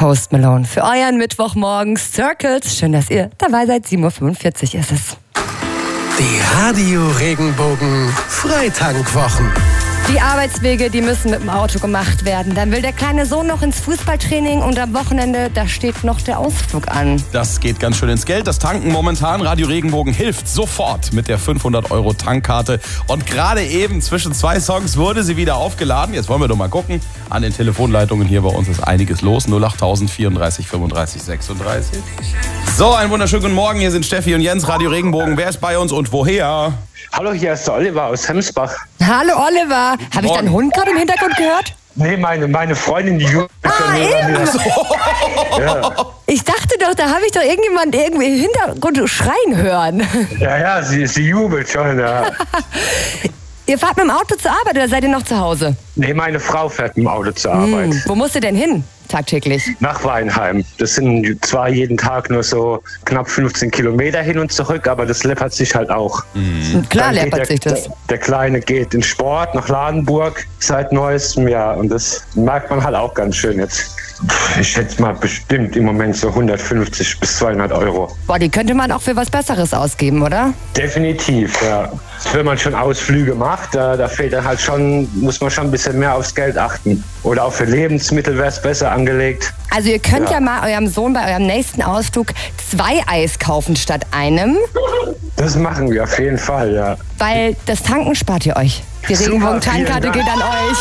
Post Malone für euren Mittwochmorgen Circles. Schön, dass ihr dabei seid. 7.45 Uhr ist es. Die Radio Regenbogen Freitankwwochen. Die Arbeitswege, die müssen mit dem Auto gemacht werden. Dann will der kleine Sohn noch ins Fußballtraining und am Wochenende, da steht noch der Ausflug an. Das geht ganz schön ins Geld. Das Tanken momentan. Radio Regenbogen hilft sofort mit der 500€ Tankkarte. Und gerade eben zwischen zwei Songs wurde sie wieder aufgeladen. Jetzt wollen wir doch mal gucken. An den Telefonleitungen hier bei uns ist einiges los. 08000 34 35 36. So, einen wunderschönen guten Morgen. Hier sind Steffi und Jens, Radio Regenbogen. Wer ist bei uns und woher? Hallo, hier ist der Oliver aus Hemsbach. Hallo Oliver. Habe ich deinen Hund gerade im Hintergrund gehört? Nee, meine Freundin, die jubelt. Eben. Ja. Ich dachte doch, da habe ich doch irgendjemand irgendwie im Hintergrund schreien hören. Ja, sie jubelt schon, ja. Ihr fahrt mit dem Auto zur Arbeit oder seid ihr noch zu Hause? Nee, meine Frau fährt mit dem Auto zur Arbeit. Wo musst du denn hin, tagtäglich? Nach Weinheim. Das sind zwar jeden Tag nur so knapp 15 Kilometer hin und zurück, aber das läppert sich halt auch. Klar Dann läppert sich das. Der Kleine geht in Sport nach Ladenburg seit neuestem Jahr und das merkt man halt auch ganz schön jetzt. Ich schätze mal bestimmt im Moment so 150 bis 200 €. Boah, die könnte man auch für was Besseres ausgeben, oder? Definitiv, ja. Wenn man schon Ausflüge macht, da fehlt dann halt schon, muss man schon ein bisschen mehr aufs Geld achten. Oder auch für Lebensmittel wäre es besser angelegt. Also ihr könnt ja mal eurem Sohn bei eurem nächsten Ausflug 2 Eis kaufen statt einem. Das machen wir auf jeden Fall, ja. Weil das Tanken spart ihr euch. Die Super, Regenbogen-Tankkarte vielen geht an euch.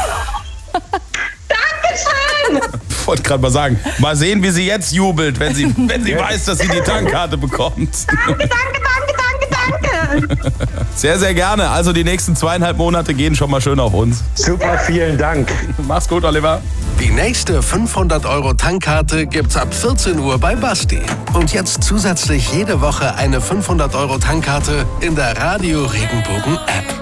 Ich wollte gerade mal sagen, mal sehen, wie sie jetzt jubelt, wenn sie weiß, dass sie die Tankkarte bekommt. Danke. Sehr, sehr gerne. Also die nächsten 2,5 Monate gehen schon mal schön auf uns. Super, vielen Dank. Mach's gut, Oliver. Die nächste 500€ Tankkarte gibt's ab 14 Uhr bei Basti. Und jetzt zusätzlich jede Woche eine 500€ Tankkarte in der Radio Regenbogen App.